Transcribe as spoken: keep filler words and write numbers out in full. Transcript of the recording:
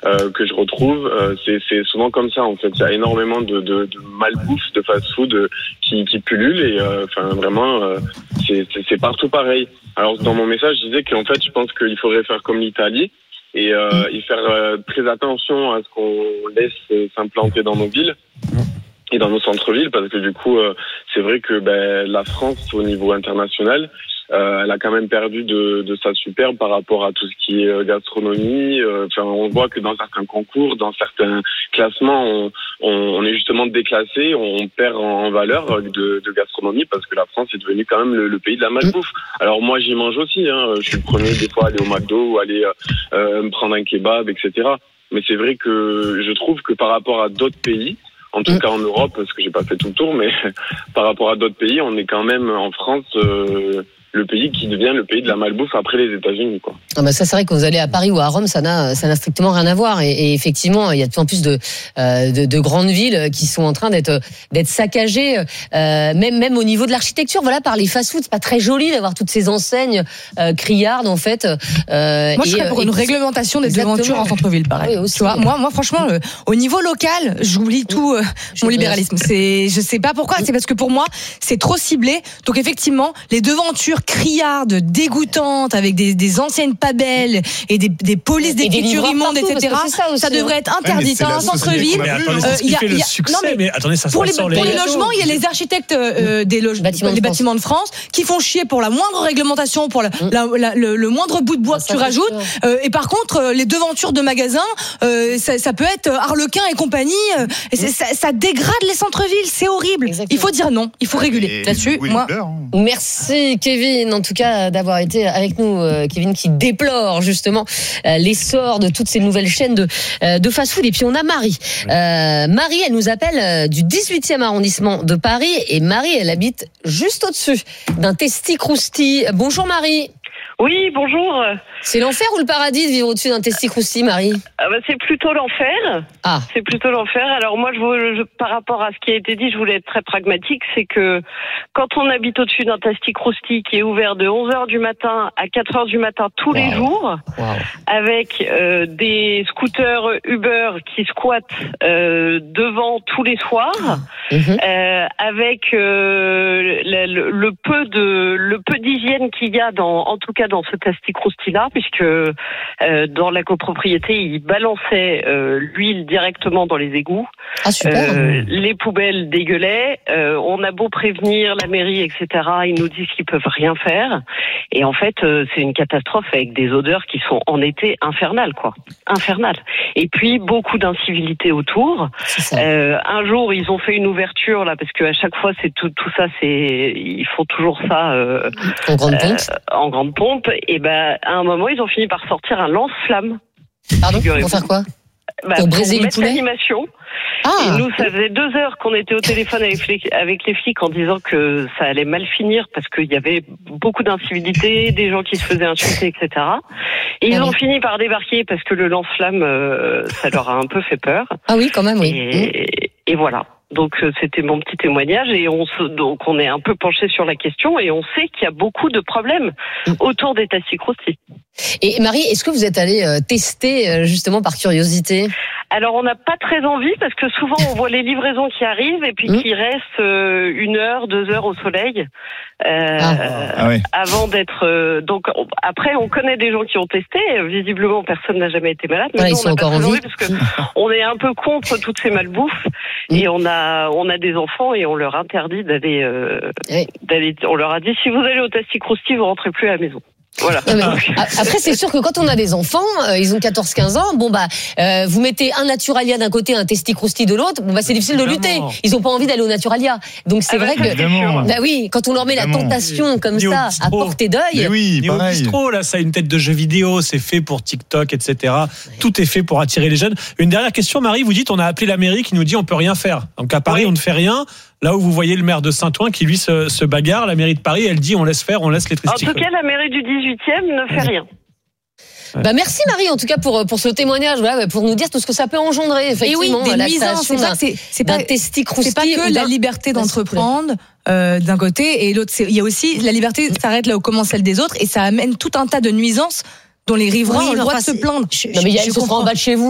euh, que je retrouve, euh, c'est, c'est souvent comme ça en fait. Il y a énormément de, de, de malbouffe, de fast-food euh, qui, qui pullulent et enfin euh, vraiment euh, c'est, c'est, c'est partout pareil. Alors dans mon message, je disais qu'en fait, je pense qu'il faudrait faire comme l'Italie et, euh, et faire euh, très attention à ce qu'on laisse euh, s'implanter dans nos villes et dans nos centres-villes, parce que du coup, euh, c'est vrai que ben, la France, au niveau international, euh, elle a quand même perdu de, de sa superbe par rapport à tout ce qui est gastronomie. Euh, enfin, on voit que dans certains concours, dans certains classements, on, on, on est justement déclassé, on perd en, en valeur de, de gastronomie, parce que la France est devenue quand même le, le pays de la malbouffe. Alors moi, j'y mange aussi. Hein. Je suis le premier des fois à aller au McDo ou aller euh, me prendre un kebab, et cetera. Mais c'est vrai que je trouve que par rapport à d'autres pays, en tout mmh. cas en Europe, parce que j'ai pas fait tout le tour, mais par rapport à d'autres pays, on est quand même en France euh, le pays qui devient le pays de la malbouffe après les États-Unis, quoi. Ah bah ça c'est vrai que vous allez à Paris ou à Rome, ça n'a ça n'a strictement rien à voir. Et, et effectivement, il y a de plus en plus de, euh, de de grandes villes qui sont en train d'être d'être saccagées, euh, même même au niveau de l'architecture. Voilà, par les fast-foods, c'est pas très joli d'avoir toutes ces enseignes euh, criardes en fait. Euh, moi, je serais pour et, une réglementation des devantures en centre-ville, pareil. Oui, aussi, tu vois, moi, moi, franchement, le, au niveau local, j'oublie tout euh, mon libéralisme. C'est, je sais pas pourquoi. C'est parce que pour moi, c'est trop ciblé. Donc effectivement, les devantures criardes, dégoûtantes, avec des, des anciennes pas belles et des, des polices d'écriture immondes, et cetera. Ça, aussi, ça devrait être interdit. Dans un centre-ville, il y a le succès. Non, mais, mais attendez, ça pour les, pour les logements, il y a les architectes euh, des loge- bâtiments, les bâtiments de France qui font chier pour la moindre réglementation, pour la, mmh. la, la, le, le moindre bout de bois ah, que tu rajoutes. Euh, et par contre, les devantures de magasins, euh, ça, ça peut être Harlequin et compagnie. Euh, et c'est, ça, ça dégrade les centres-villes. C'est horrible. Exactement. Il faut dire non. Il faut réguler. Là-dessus, oui, moi. Merci Kevin, en tout cas, d'avoir été avec nous. Kevin qui déplore justement l'essor de toutes ces nouvelles chaînes de, de fast-food. Et puis on a Marie. Oui. Euh, Marie, elle nous appelle du dix-huitième arrondissement de Paris. Et Marie, elle habite juste au-dessus d'un testi-crousti. Bonjour Marie. Oui, bonjour. C'est l'enfer ou le paradis de vivre au-dessus d'un testi-crousti, Marie ? Ah bah c'est plutôt l'enfer. Ah. C'est plutôt l'enfer. Alors moi, je, je, par rapport à ce qui a été dit, je voulais être très pragmatique. C'est que quand on habite au-dessus d'un testi-crousti qui est ouvert de onze heures du matin à quatre heures du matin tous wow. les jours, wow. avec euh, des scooters Uber qui squattent euh, devant tous les soirs, mm-hmm. euh, avec euh, le, le, le peu de le peu d'hygiène qu'il y a dans, en tout cas dans ce testi-crousti-là, puisque euh, dans la copropriété, ils balançaient euh, l'huile directement dans les égouts. Ah, super. Euh, les poubelles dégueulaient. Euh, on a beau prévenir la mairie, et cetera, ils nous disent qu'ils peuvent rien faire. Et en fait, euh, c'est une catastrophe avec des odeurs qui sont en été infernales, quoi. Infernales. Et puis, beaucoup d'incivilité autour. Euh, un jour, ils ont fait une ouverture, là, parce qu'à chaque fois, c'est tout, tout ça, c'est, ils font toujours ça, euh, en grande pompe. Euh, en grande pompe. Et ben, à un moment, ils ont fini par sortir un lance-flamme. Pardon, pour faire quoi? Bah, pour pour briser le poulet. L'animation. Ah. Et nous, ça faisait deux heures qu'on était au téléphone avec les, avec les flics en disant que ça allait mal finir parce qu'il y avait beaucoup d'incivilité, des gens qui se faisaient insulter, et cetera. Et ils ah ont oui. fini par débarquer parce que le lance-flamme, euh, ça leur a un peu fait peur. Ah oui, quand même, oui. Et, mmh. et voilà. Donc c'était mon petit témoignage et on se, donc on est un peu penché sur la question et on sait qu'il y a beaucoup de problèmes mmh. autour des testi-crousti. Et Marie, est-ce que vous êtes allée euh, tester euh, justement par curiosité ? Alors on n'a pas très envie parce que souvent on voit les livraisons qui arrivent et puis mmh. qui restent euh, une heure, deux heures au soleil euh, ah. Ah oui. avant d'être. Euh, donc on, après on connaît des gens qui ont testé. Visiblement personne n'a jamais été malade. Mais ouais, nous, ils sont on encore en vie parce que on est un peu contre toutes ces malbouffes mmh. et on a on a des enfants et on leur interdit d'aller euh, oui. d'aller. On leur a dit si vous allez au testi-crousti vous rentrez plus à la maison. Voilà. Après, c'est sûr que quand on a des enfants, euh, ils ont quatorze quinze ans, bon bah, euh, vous mettez un Naturalia d'un côté, un testi-crousti de l'autre, bon bah c'est difficile de lutter. Ils ont pas envie d'aller au Naturalia. Donc c'est ah vrai bah, que, bah oui, quand on leur met la tentation comme ni ça à portée d'œil. Mais oui, ni au bistrot, là, ça a une tête de jeu vidéo, c'est fait pour TikTok, et cetera. Oui. Tout est fait pour attirer les jeunes. Une dernière question, Marie, vous dites, on a appelé la mairie qui nous dit on peut rien faire. Donc à Paris, oui. on ne fait rien. Là où vous voyez le maire de Saint-Ouen qui lui se, se bagarre, la mairie de Paris, elle dit on laisse faire, on laisse les testi-crousti. En tout cas, la mairie du dix-huitième ne fait rien. Ouais. Bah merci Marie en tout cas pour pour ce témoignage, voilà, pour nous dire tout ce que ça peut engendrer effectivement. Et oui, des nuisances, c'est pas c'est c'est pas testi-crousti, c'est pas que la liberté d'entreprendre euh, d'un côté et l'autre, c'est il y a aussi la liberté s'arrête là où commence celle des autres et ça amène tout un tas de nuisances dont les riverains oui, ont le droit enfin, de se plaindre. Je, non mais il y a une souffrance en bas de chez vous.